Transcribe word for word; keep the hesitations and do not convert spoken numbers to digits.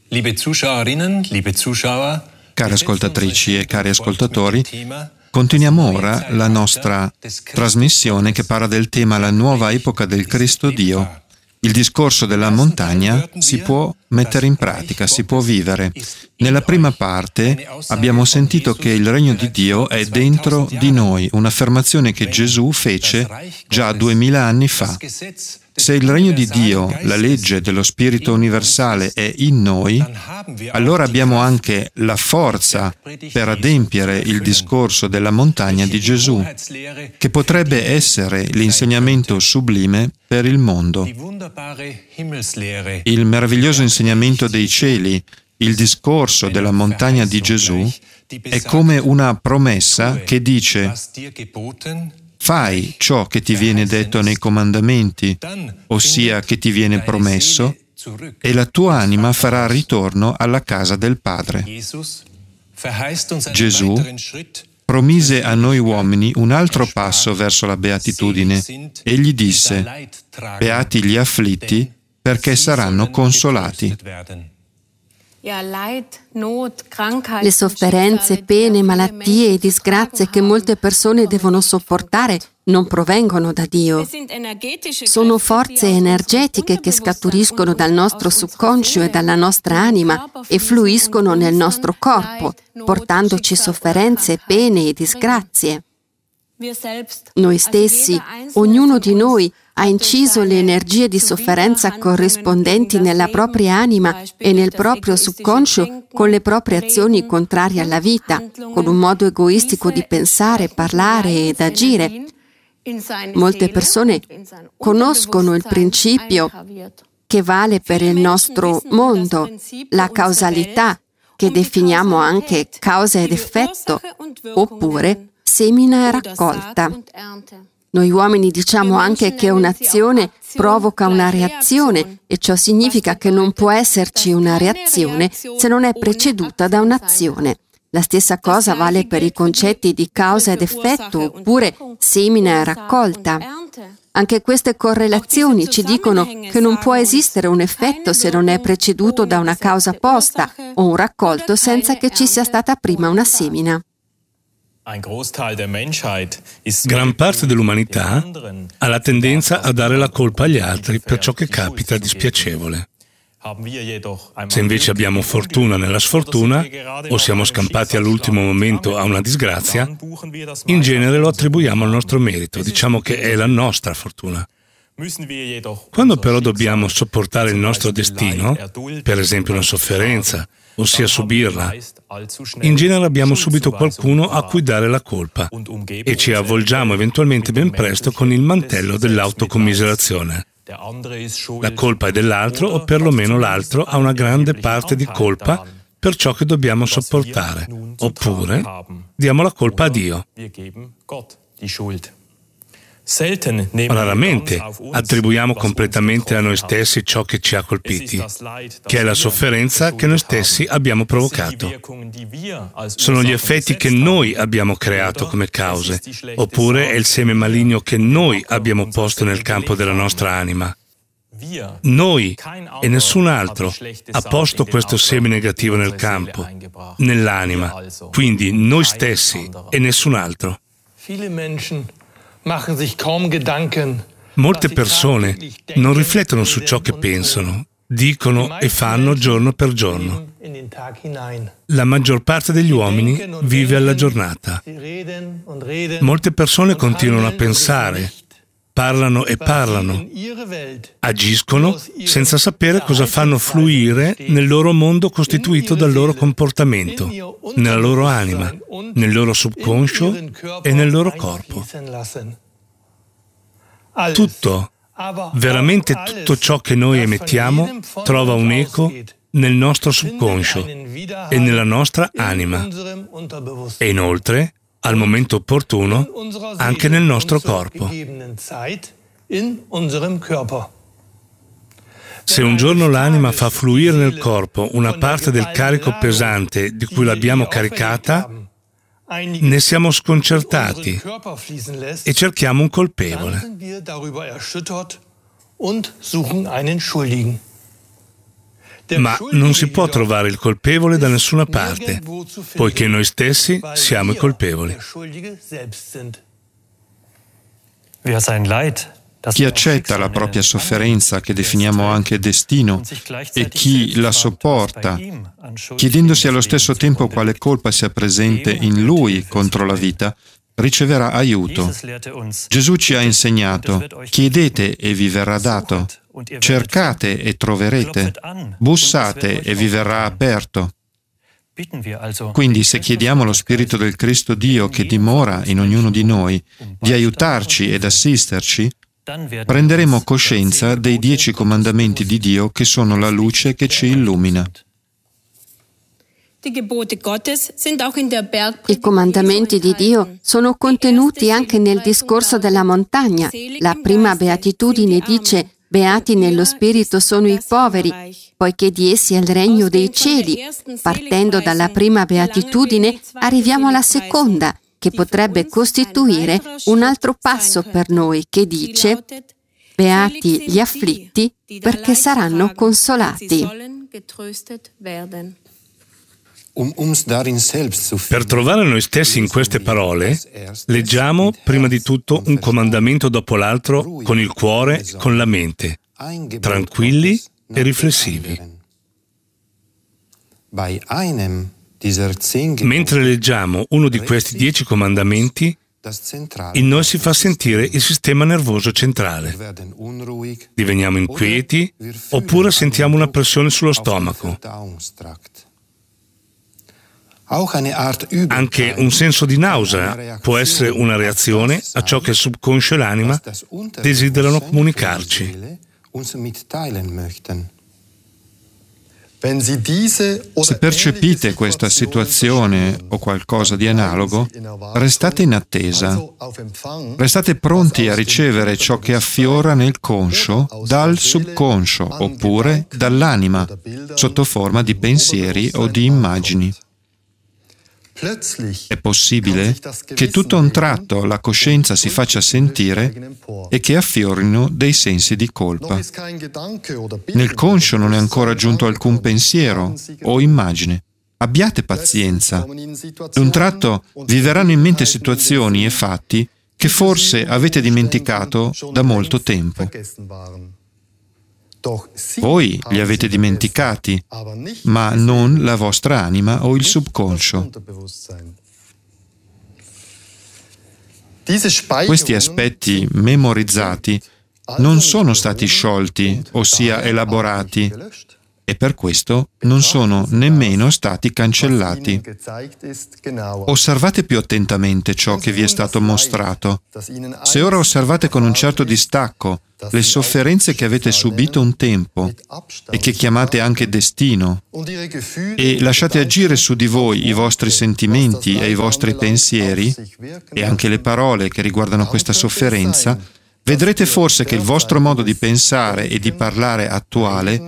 Liebe Zuschauerinnen, liebe Zuschauer, cari ascoltatrici e cari ascoltatori, continuiamo ora la nostra trasmissione che parla del tema La nuova epoca del Cristo Dio. Il discorso della montagna si può mettere in pratica, si può vivere. Nella prima parte abbiamo sentito che il regno di Dio è dentro di noi, un'affermazione che Gesù fece già duemila anni fa. Se il regno di Dio, la legge dello Spirito universale, è in noi, allora abbiamo anche la forza per adempiere il discorso della montagna di Gesù, che potrebbe essere l'insegnamento sublime per il mondo. Il meraviglioso insegnamento dei cieli, il discorso della montagna di Gesù, è come una promessa che dice: fai ciò che ti viene detto nei comandamenti, ossia che ti viene promesso, e la tua anima farà ritorno alla casa del Padre. Gesù promise a noi uomini un altro passo verso la beatitudine. Egli disse: beati gli afflitti, perché saranno consolati. Le sofferenze, pene, malattie e disgrazie che molte persone devono sopportare non provengono da Dio. Sono forze energetiche che scaturiscono dal nostro subconscio e dalla nostra anima e fluiscono nel nostro corpo, portandoci sofferenze, pene e disgrazie. Noi stessi, ognuno di noi, ha inciso le energie di sofferenza corrispondenti nella propria anima e nel proprio subconscio con le proprie azioni contrarie alla vita, con un modo egoistico di pensare, parlare ed agire. Molte persone conoscono il principio che vale per il nostro mondo, la causalità, che definiamo anche causa ed effetto, oppure semina e raccolta. Noi uomini diciamo anche che un'azione provoca una reazione e ciò significa che non può esserci una reazione se non è preceduta da un'azione. La stessa cosa vale per i concetti di causa ed effetto oppure semina e raccolta. Anche queste correlazioni ci dicono che non può esistere un effetto se non è preceduto da una causa posta o un raccolto senza che ci sia stata prima una semina. Gran parte dell'umanità ha la tendenza a dare la colpa agli altri per ciò che capita di spiacevole. Se invece abbiamo fortuna nella sfortuna o siamo scampati all'ultimo momento a una disgrazia, in genere lo attribuiamo al nostro merito, diciamo che è la nostra fortuna. Quando però dobbiamo sopportare il nostro destino, per esempio una sofferenza, ossia subirla, in genere abbiamo subito qualcuno a cui dare la colpa e ci avvolgiamo eventualmente ben presto con il mantello dell'autocommiserazione. La colpa è dell'altro o perlomeno l'altro ha una grande parte di colpa per ciò che dobbiamo sopportare, oppure diamo la colpa a Dio. Raramente attribuiamo completamente a noi stessi ciò che ci ha colpiti, che è la sofferenza che noi stessi abbiamo provocato. Sono gli effetti che noi abbiamo creato come cause, oppure è il seme maligno che noi abbiamo posto nel campo della nostra anima. Noi e nessun altro ha posto questo seme negativo nel campo, nell'anima, quindi noi stessi e nessun altro. Molte persone non riflettono su ciò che pensano, dicono e fanno giorno per giorno. La maggior parte degli uomini vive alla giornata. Molte persone continuano a pensare, parlano e parlano, agiscono senza sapere cosa fanno fluire nel loro mondo costituito dal loro comportamento, nella loro anima, nel loro subconscio e nel loro corpo. Tutto, veramente tutto ciò che noi emettiamo trova un eco nel nostro subconscio e nella nostra anima e inoltre, al momento opportuno, anche nel nostro corpo. Se un giorno l'anima fa fluire nel corpo una parte del carico pesante di cui l'abbiamo caricata, ne siamo sconcertati e cerchiamo un colpevole. Ma non si può trovare il colpevole da nessuna parte, poiché noi stessi siamo i colpevoli. Chi accetta la propria sofferenza, che definiamo anche destino, e chi la sopporta, chiedendosi allo stesso tempo quale colpa sia presente in lui contro la vita, riceverà aiuto. Gesù ci ha insegnato: chiedete e vi verrà dato, cercate e troverete, bussate e vi verrà aperto. Quindi, se chiediamo allo Spirito del Cristo Dio che dimora in ognuno di noi di aiutarci ed assisterci, prenderemo coscienza dei dieci comandamenti di Dio, che sono la luce che ci illumina. I comandamenti di Dio sono contenuti anche nel discorso della montagna. La prima beatitudine dice: beati nello spirito sono i poveri, poiché di essi è il regno dei cieli. Partendo dalla prima beatitudine, arriviamo alla seconda, che potrebbe costituire un altro passo per noi, che dice: beati gli afflitti, perché saranno consolati. Per trovare noi stessi in queste parole, leggiamo prima di tutto un comandamento dopo l'altro con il cuore e con la mente, tranquilli e riflessivi. Mentre leggiamo uno di questi dieci comandamenti, in noi si fa sentire il sistema nervoso centrale. Diveniamo inquieti oppure sentiamo una pressione sullo stomaco. Anche un senso di nausea può essere una reazione a ciò che il subconscio e l'anima desiderano comunicarci. Se percepite questa situazione o qualcosa di analogo, restate in attesa. Restate pronti a ricevere ciò che affiora nel conscio dal subconscio oppure dall'anima, sotto forma di pensieri o di immagini. È possibile che tutto a un tratto la coscienza si faccia sentire e che affiorino dei sensi di colpa. Nel conscio non è ancora giunto alcun pensiero o immagine. Abbiate pazienza. Ad un tratto vi verranno in mente situazioni e fatti che forse avete dimenticato da molto tempo. Voi li avete dimenticati, ma non la vostra anima o il subconscio. Questi aspetti memorizzati non sono stati sciolti, ossia elaborati, e per questo non sono nemmeno stati cancellati. Osservate più attentamente ciò che vi è stato mostrato. Se ora osservate con un certo distacco le sofferenze che avete subito un tempo e che chiamate anche destino, e lasciate agire su di voi i vostri sentimenti e i vostri pensieri, e anche le parole che riguardano questa sofferenza, vedrete forse che il vostro modo di pensare e di parlare attuale